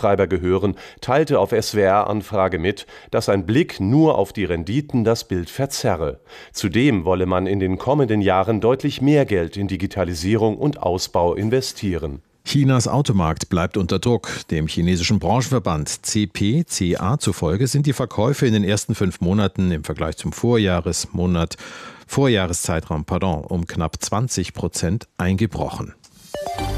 Marktbetreiber gehören, teilte auf SWR-Anfrage mit, dass ein Blick nur auf die Renditen das Bild verzerre. Zudem wolle man in den kommenden Jahren deutlich mehr Geld in Digitalisierung und Ausbau investieren. Chinas Automarkt bleibt unter Druck. Dem chinesischen Branchenverband CPCA zufolge sind die Verkäufe in den ersten 5 Monaten im Vergleich zum Vorjahreszeitraum um knapp 20% eingebrochen.